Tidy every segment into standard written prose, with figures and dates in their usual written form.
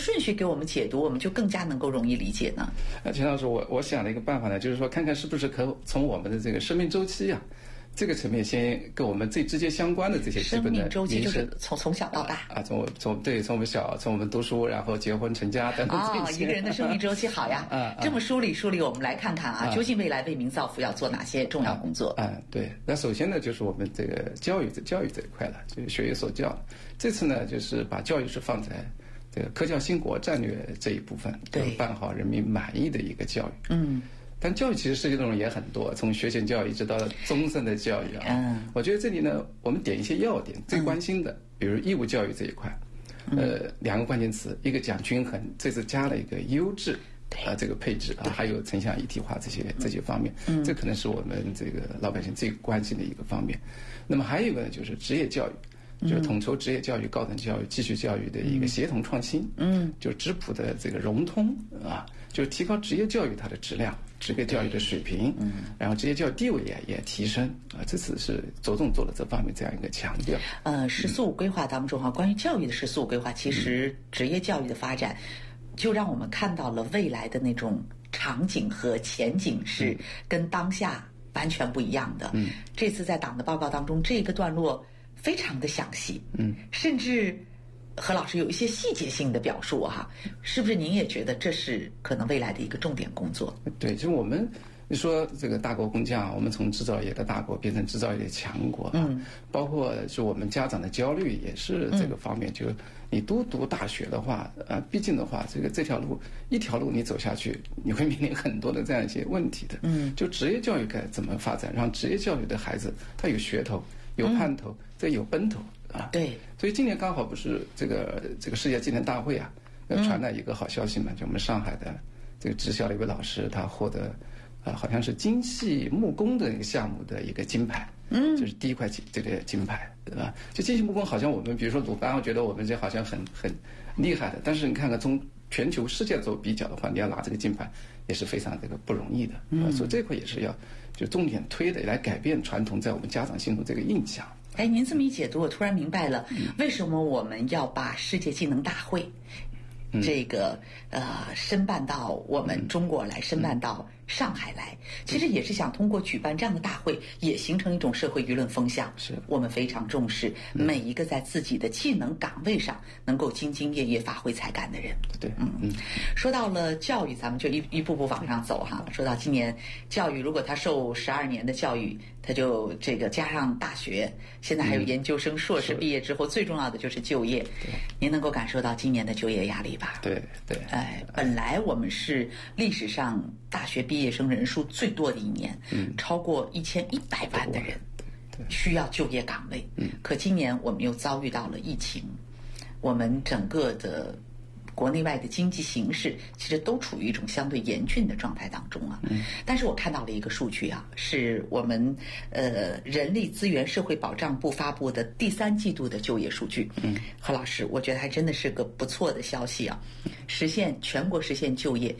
顺序给我们解读，我们就更加能够容易理解呢？ 钱老师，我想了一个办法呢，就是说看看是不是可从我们的这个生命周期啊这个层面，先跟我们最直接相关的这些基本的生命周期，就是从小到大从我们小，从我们读书，然后结婚成家等等这些。 一个人的生命周期好呀。这么梳理，我们来看看啊，究竟未来为民造福要做哪些重要工作？ 对。那首先呢，就是我们这个教育这一块了，就是学有所教。这次呢，就是把教育是放在这个科教兴国战略这一部分， 对， 办好人民满意的一个教育。但教育其实涉及的内容也很多，从学前教育一直到终身的教育啊。我觉得这里呢，我们点一些要点，最关心的，比如义务教育这一块，两个关键词，一个讲均衡，这次加了一个优质这个配置还有城乡一体化这些方面，这可能是我们这个老百姓最关心的一个方面。那么还有一个呢，就是职业教育，就是统筹职业教育、高等教育、继续教育的一个协同创新，就是质朴的这个融通就是提高职业教育它的质量，职业教育的水平，然后职业教育地位也提升这次是着重做了这方面这样一个强调。 “十四五”规划当中关于教育的“十四五”规划，其实职业教育的发展，就让我们看到了未来的那种场景和前景是跟当下完全不一样的。这次在党的报告当中，这个段落非常的详细，甚至何老师有一些细节性的表述是不是您也觉得这是可能未来的一个重点工作？ 对，就是我们你说这个大国工匠，我们从制造业的大国变成制造业的强国包括是我们家长的焦虑也是这个方面，就你读大学的话毕竟的话这条路一条路你走下去，你会面临很多的这样一些问题的。就职业教育该怎么发展，让职业教育的孩子他有噱头、有盼头，这有奔头对， 所以今年刚好不是这个世界技能大会传来一个好消息嘛，就我们上海的这个职校的一位老师，他获得好像是精细木工的一个项目的一个金牌，就是第一块这个金牌，对吧？就精细木工好像我们比如说鲁班，我觉得我们这好像很厉害的，但是你看看从全球世界做比较的话，你要拿这个金牌也是非常这个不容易的。所以这块也是要就重点推的，来改变传统在我们家长心中这个印象。 您这么一解读，我突然明白了为什么我们要把世界技能大会这个申办到我们中国来，申办到上海来，其实也是想通过举办这样的大会，也形成一种社会舆论风向。 是我们非常重视每一个在自己的技能岗位上能够兢兢业业发挥才干的人。 对， 说到了教育，咱们就一步步往上走说到今年教育，如果他受12年的教育，他就这个加上大学，现在还有研究生、硕士毕业之后，最重要的就是就业。您能够感受到今年的就业压力吧？ 对。 本来我们是历史上大学毕业生人数最多的一年，超过1100万的人需要就业岗位。可今年我们又遭遇到了疫情，我们整个的国内外的经济形势其实都处于一种相对严峻的状态当中但是我看到了一个数据是我们人力资源社会保障部发布的第3季度的就业数据。何老师，我觉得还真的是个不错的消息全国实现就业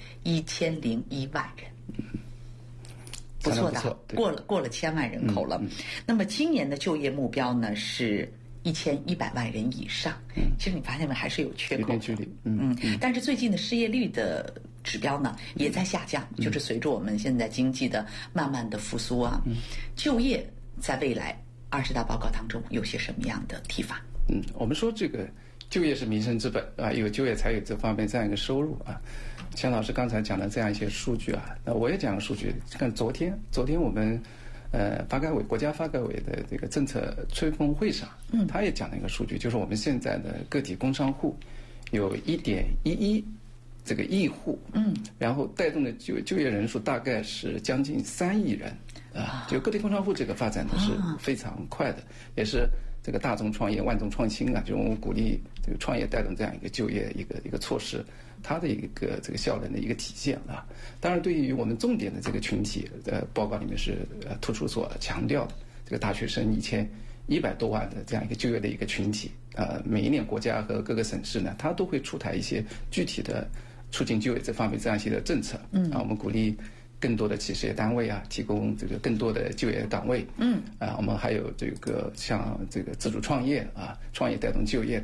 1001万人。不错的，过了1000万人口了。那么今年的就业目标呢是1100万人以上。其实你发现没，还是有缺口，有点距离。 但是最近的失业率的指标呢也在下降，就是随着我们现在经济的慢慢的复苏就业在未来20大报告当中有些什么样的提法？ 我们说这个就业是民生之本有就业才有这方面这样一个收入像老师刚才讲的这样一些数据那我也讲个数据。看昨天我们国家发改委的这个政策吹风会上，他也讲了一个数据，就是我们现在的个体工商户有1.11这个亿户，然后带动的就业人数大概是将近3亿人就个体工商户这个发展的是非常快的，也是这个大众创业、万众创新就我们鼓励这个创业带动这样一个就业一个措施，它的一个这个效能的一个体现当然，对于我们重点的这个群体报告里面是突出所强调的这个大学生1100多万的这样一个就业的一个群体每一年国家和各个省市呢，它都会出台一些具体的促进就业这方面这样一些的政策我们鼓励更多的企事业单位提供这个更多的就业岗位。我们还有这个像这个自主创业创业带动就业的，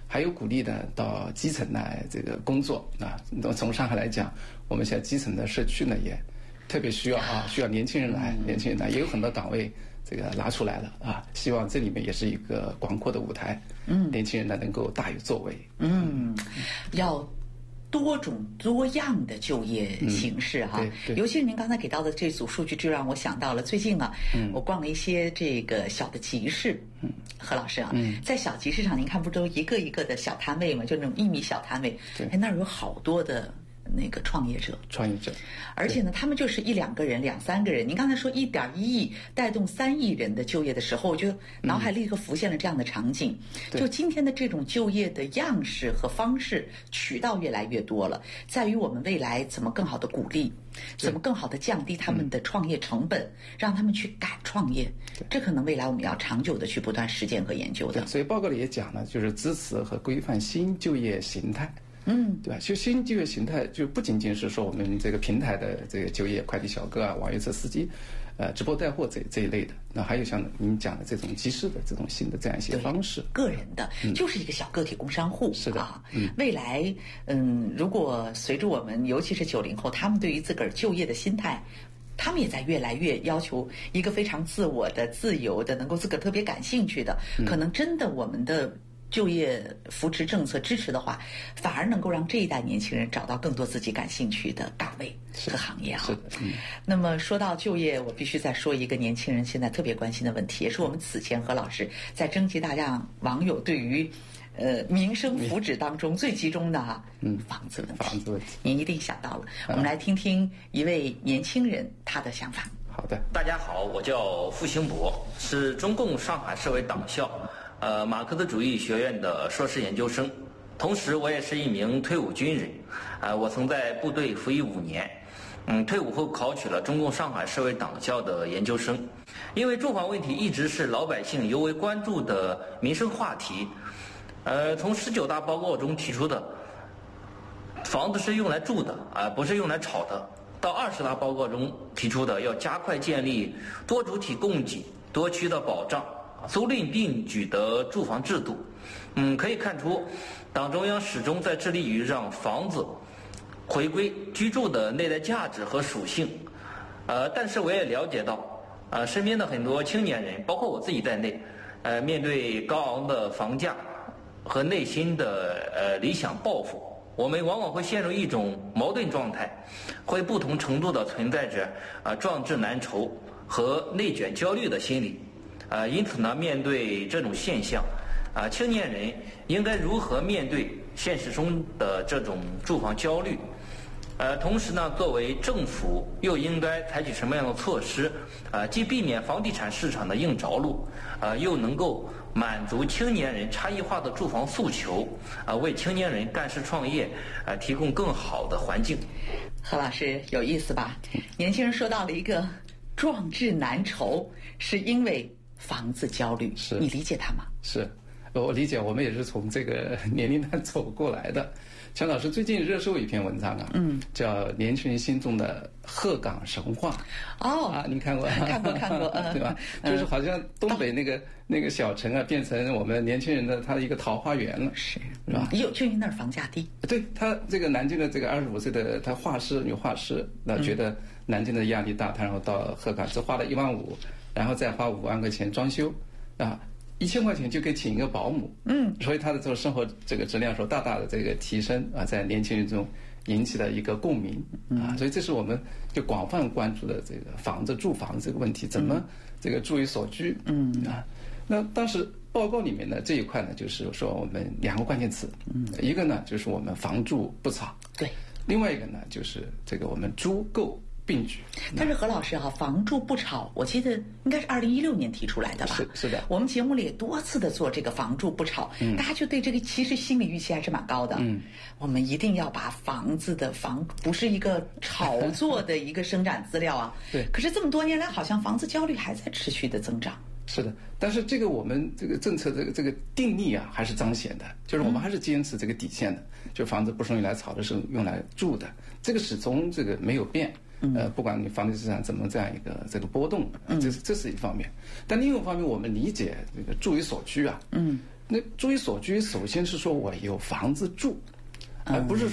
还有鼓励呢到基层来这个工作啊。从上海来讲，我们现在基层的社区呢也特别需要年轻人来，也有很多岗位这个拿出来了啊。希望这里面也是一个广阔的舞台，年轻人呢能够大有作为。 要多种多样的就业形式哈，尤其是您刚才给到的这组数据，就让我想到了最近啊，我逛了一些这个小的集市，何老师啊，在小集市上，您看不都一个一个的小摊位嘛，就那种1米小摊位，那儿有好多的那个创业者，而且呢，他们就是1、2个人、2、3个人。您刚才说1.1亿带动3亿人的就业的时候，我就脑海立刻浮现了这样的场景。就今天的这种就业的样式和方式、渠道越来越多了，在于我们未来怎么更好的鼓励，怎么更好的降低他们的创业成本，让他们去敢创业。这可能未来我们要长久的去不断实践和研究的。 所以报告里也讲了，就是支持和规范新就业形态。对吧？就新就业形态，就不仅仅是说我们这个平台的这个就业，快递小哥啊、网约车司机，直播带货这一类的。那还有像您讲的这种集市的这种新的这样一些方式， 个人的，就是一个小个体工商户。 是的啊，未来，如果随着我们，尤其是90后，他们对于自个儿就业的心态。他们也在越来越要求一个非常自我的、自由的，能够自个儿特别感兴趣的，可能真的我们的就业扶持政策支持的话，反而能够让这一代年轻人找到更多自己感兴趣的岗位和行业啊。 是的， 那么说到就业，我必须再说一个年轻人现在特别关心的问题，也是我们此前何老师在征集大家网友对于民生福祉当中最集中的房子问题。 房子问题， 您一定想到了。我们来听听一位年轻人他的想法。 好的， 大家好，我叫傅兴博，是中共上海市委党校马克思主义学院的硕士研究生，同时我也是一名退伍军人，我曾在部队服役5年，退伍后考取了中共上海市委党校的研究生。因为住房问题一直是老百姓尤为关注的民生话题，从19大报告中提出的房子是用来住的，不是用来炒的，到20大报告中提出的要加快建立多主体供给、多区的保障、租赁并举的住房制度，可以看出，党中央始终在致力于让房子回归居住的内在价值和属性。但是我也了解到，身边的很多青年人，包括我自己在内，面对高昂的房价和内心的理想抱负，我们往往会陷入一种矛盾状态，会不同程度地存在着壮志难酬和内卷焦虑的心理。因此呢，面对这种现象，青年人应该如何面对现实中的这种住房焦虑？同时呢，作为政府又应该采取什么样的措施？既避免房地产市场的硬着陆，又能够满足青年人差异化的住房诉求，为青年人干事创业提供更好的环境。 何老师有意思吧？年轻人说到了一个壮志难酬，是因为房子焦虑，你理解他吗？ 是，我理解，我们也是从这个年龄段走过来的。强老师最近热搜一篇文章叫《年轻人心中的鹤岗神话》。您看过？ 看过， 对吧？就是好像东北那个小城变成我们年轻人的他的一个桃花源了，是吧？ 就因为那儿房价低。 对，他这个南京的这个25岁的他女画师，那觉得南京的压力大，他然后到鹤岗只花了1万5，然后再花5万块钱装修，1000块钱就可以请一个保姆，所以他的这种生活这个质量受大大的这个提升在年轻人中引起了一个共鸣所以这是我们就广泛关注的这个住房这个问题，怎么这个住于所居那当时报告里面呢这一块呢，就是说我们2个关键词，一个呢就是我们房住不炒， 对， 另外一个呢就是这个我们租购并举。 但是何老师房住不炒，我记得应该是2016年提出来的吧？ 是的。 我们节目里也多次的做这个房住不炒，大家就对这个其实心理预期还是蛮高的。我们一定要把房子的不是一个炒作的一个生产资料啊。 对。 可是这么多年来，好像房子焦虑还在持续的增长。 是的，但是这个我们这个政策这个定力还是彰显的，就是我们还是坚持这个底线的，就房子不是用来炒的，是用来住的，这个始终这个没有变。不管你房地产怎么这样一个这个波动，这是一方面。但另一方面，我们理解这个住于所居那注意所居，首先是说我有房子住，而不是